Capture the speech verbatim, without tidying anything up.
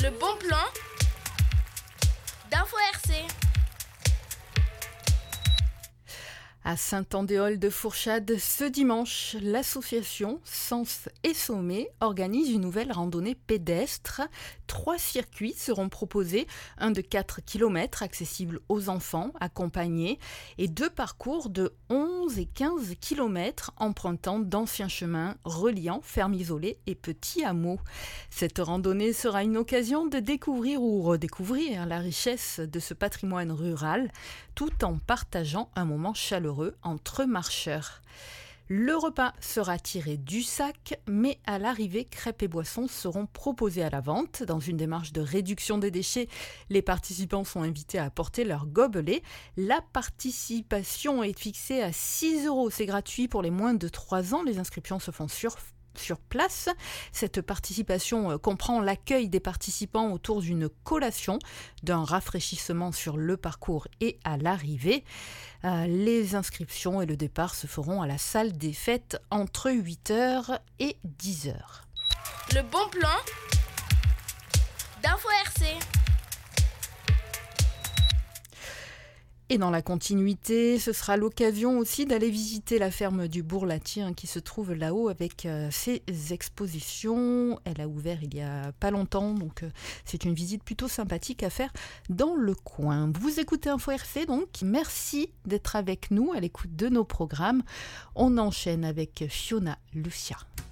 Le bon plan d'Info R C. À Saint-Andéol de Fourchade, ce dimanche, l'association Sens et Sommet organise une nouvelle randonnée pédestre. Trois circuits seront proposés, un de quatre kilomètres accessible aux enfants accompagnés et deux parcours de onze et quinze kilomètres empruntant d'anciens chemins reliant fermes isolées et petits hameaux. Cette randonnée sera une occasion de découvrir ou redécouvrir la richesse de ce patrimoine rural tout en partageant un moment chaleureux entre marcheurs. Le repas sera tiré du sac, mais à l'arrivée, crêpes et boissons seront proposés à la vente. Dans une démarche de réduction des déchets, les participants sont invités à apporter leur gobelet. La participation est fixée à six euros. C'est gratuit pour les moins de trois ans. Les inscriptions se font sur Sur place. Cette participation comprend l'accueil des participants autour d'une collation, d'un rafraîchissement sur le parcours et à l'arrivée. Euh, les inscriptions et le départ se feront à la salle des fêtes entre huit heures et dix heures. Le bon plan d'Info R C. Et dans la continuité, ce sera l'occasion aussi d'aller visiter la ferme du Bourlatier hein, qui se trouve là-haut avec euh, ses expositions. Elle a ouvert il y a pas longtemps, donc euh, c'est une visite plutôt sympathique à faire dans le coin. Vous écoutez Info R C, donc merci d'être avec nous à l'écoute de nos programmes. On enchaîne avec Fiona Lucia.